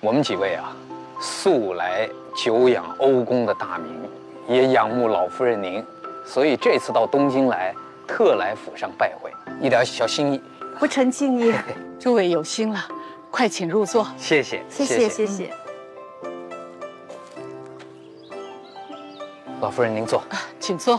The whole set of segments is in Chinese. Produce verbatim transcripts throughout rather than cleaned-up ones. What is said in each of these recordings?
我们几位啊，素来久仰欧公的大名，也仰慕老夫人您，所以这次到东京来，特来府上拜会，一点小心意。 不成敬意。 诸位有心了，快请入座。 谢谢， 谢谢谢谢。 老夫人您坐， 请坐。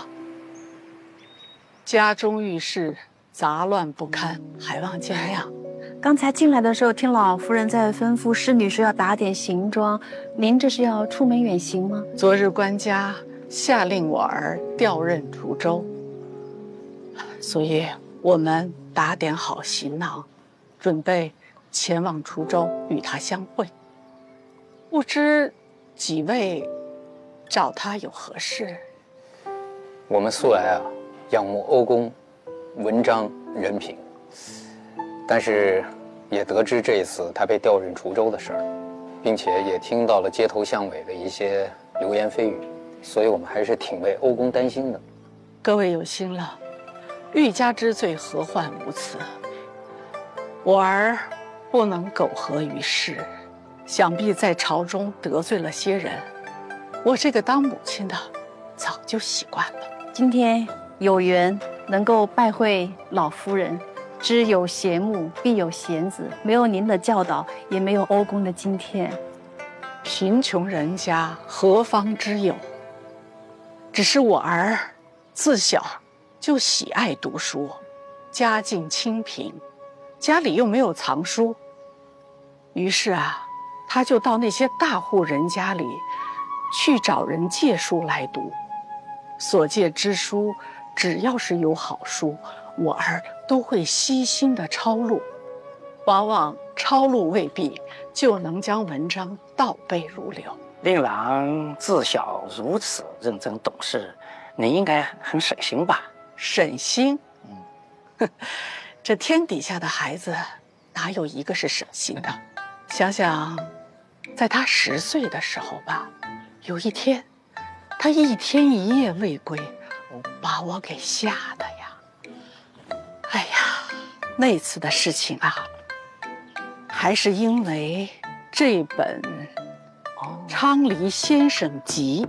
家中浴室杂乱不堪，还望见谅。 刚才进来的时候，听老夫人在吩咐侍女说要打点行装，您这是要出门远行吗？ 昨日官家下令我儿调任滁州，所以我们打点好行囊，准备前往滁州与他相会。不知几位找他有何事？ 我们素来啊仰慕欧公文章人品，但是也得知这一次他被调任滁州的事儿，并且也听到了街头巷尾的一些流言蜚语，所以我们还是挺为欧公担心的。 各位有心了，欲加之罪，何患无辞？我儿不能苟合于世，想必在朝中得罪了些人。我这个当母亲的，早就习惯了。 今天有缘能够拜会老夫人，知有贤母，必有贤子。没有您的教导，也没有欧公的今天。 贫穷人家何方之有？只是我儿自小就喜爱读书，家境清贫，家里又没有藏书，于是啊，他就到那些大户人家里去找人借书来读。所借之书，只要是有好书，我儿都会悉心的抄录，往往抄录未毕，就能将文章倒背如流。 令郎自小如此认真懂事，你应该很省心吧？ 省心？嗯，哼，这天底下的孩子，哪有一个是省心的？想想，在他十岁的时候吧，有一天，他一天一夜未归，把我给吓的呀！哎呀，那次的事情啊，还是因为这本《昌黎先生集》。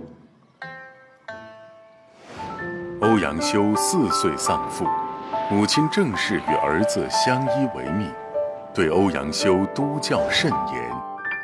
欧阳修四岁丧父，母亲郑氏与儿子相依为命，对欧阳修督教甚严。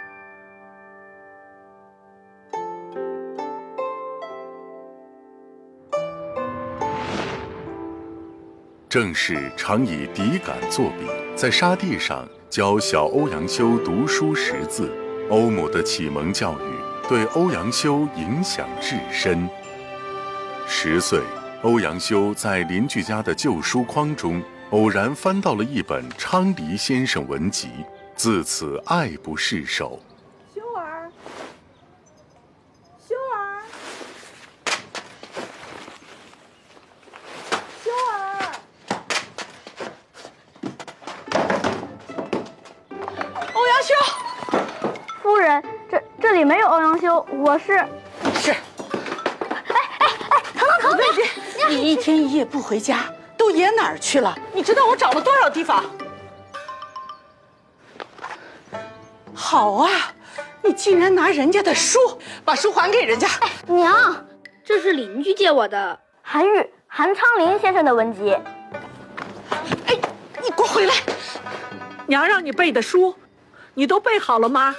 郑氏常以底杆作笔，在沙地上教小欧阳修读书识字。欧母的启蒙教育对欧阳修影响至深。十岁，欧阳修在邻居家的旧书筐中偶然翻到了一本《昌黎先生文集》，自此爱不释手。 修儿，修儿，修儿。 欧阳修， 夫人，这这里没有欧阳修，我是是。哎哎哎，腾腾腾，你你一天一夜不回家，都野哪儿去了？你知道我找了多少地方？好啊，你竟然拿人家的书，把书还给人家。 哎，娘，这是邻居借我的韩愈、韩昌龄先生的文集。 哎，你给我回来！ 娘让你背的书，你都背好了吗？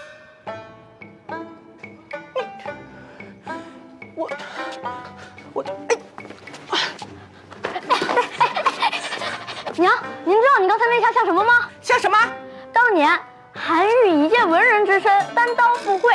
我我哎， 娘，您知道你刚才那下像什么吗？ 像什么？ 当年韩愈以一介文人之身单刀赴会，